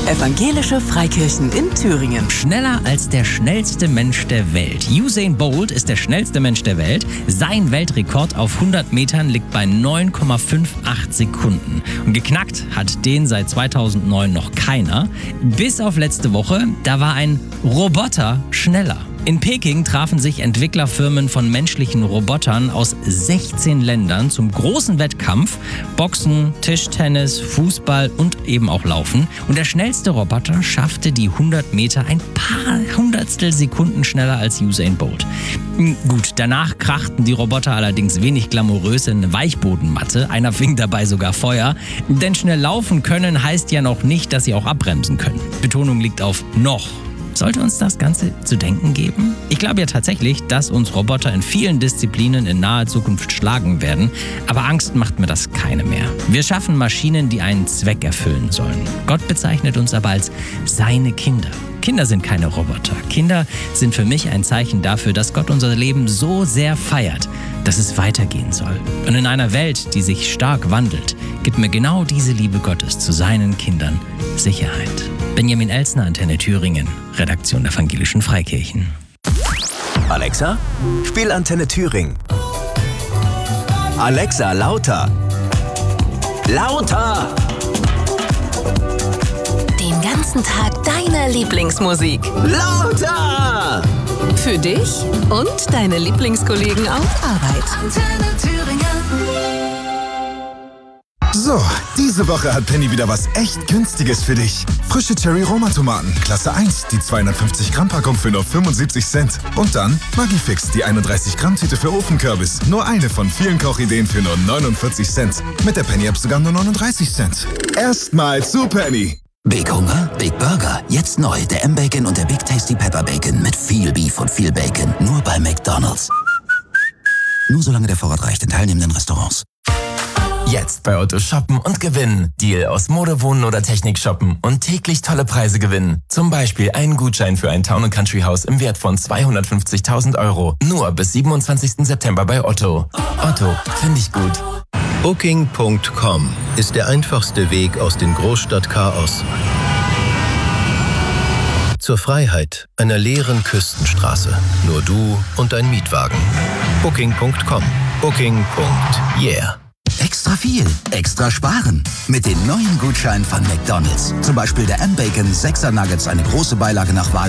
Evangelische Freikirchen in Thüringen. Schneller als der schnellste Mensch der Welt. Usain Bolt ist der schnellste Mensch der Welt. Sein Weltrekord auf 100 Metern liegt bei 9,58 Sekunden. Und geknackt hat den seit 2009 noch keiner. Bis auf letzte Woche, da war ein Roboter schneller. In Peking trafen sich Entwicklerfirmen von menschlichen Robotern aus 16 Ländern zum großen Wettkampf. Boxen, Tischtennis, Fußball und eben auch Laufen. Und der schnellste Roboter schaffte die 100 Meter ein paar Hundertstel Sekunden schneller als Usain Bolt. Gut, danach krachten die Roboter allerdings wenig glamourös in eine Weichbodenmatte. Einer fing dabei sogar Feuer. Denn schnell laufen können heißt ja noch nicht, dass sie auch abbremsen können. Betonung liegt auf noch. Sollte uns das Ganze zu denken geben? Ich glaube ja tatsächlich, dass uns Roboter in vielen Disziplinen in naher Zukunft schlagen werden. Aber Angst macht mir das keine mehr. Wir schaffen Maschinen, die einen Zweck erfüllen sollen. Gott bezeichnet uns aber als seine Kinder. Kinder sind keine Roboter. Kinder sind für mich ein Zeichen dafür, dass Gott unser Leben so sehr feiert, dass es weitergehen soll. Und in einer Welt, die sich stark wandelt, gibt mir genau diese Liebe Gottes zu seinen Kindern Sicherheit. Benjamin Elsner, Antenne Thüringen, Redaktion der Evangelischen Freikirchen. Alexa, spiel Antenne Thüringen. Alexa, lauter. Lauter! Den ganzen Tag deine Lieblingsmusik. Lauter! Für dich und deine Lieblingskollegen auf Arbeit. Antenne Thüringen. So, diese Woche hat Penny wieder was echt Günstiges für dich. Frische Cherry-Roma-Tomaten, Klasse 1, die 250 Gramm Packung für nur 75 Cent. Und dann Maggi-Fix, die 31 Gramm Tüte für Ofenkürbis. Nur eine von vielen Kochideen für nur 49 Cent. Mit der Penny-App sogar nur 39 Cent. Erstmal zu Penny. Big Hunger, Big Burger. Jetzt neu, der M-Bacon und der Big Tasty Pepper Bacon mit viel Beef und viel Bacon. Nur bei McDonald's. Nur solange der Vorrat reicht in teilnehmenden Restaurants. Jetzt bei Otto shoppen und gewinnen. Deal aus Mode, Wohnen oder Technik shoppen und täglich tolle Preise gewinnen. Zum Beispiel einen Gutschein für ein Town & Country Haus im Wert von 250.000 €. Nur bis 27. September bei Otto. Otto, finde ich gut. Booking.com ist der einfachste Weg aus dem Großstadtchaos zur Freiheit einer leeren Küstenstraße. Nur du und dein Mietwagen. Booking.com. Booking.yeah. Extra viel, extra sparen. Mit den neuen Gutscheinen von McDonald's. Zum Beispiel der M-Bacon 6er Nuggets, eine große Beilage nach Wahl.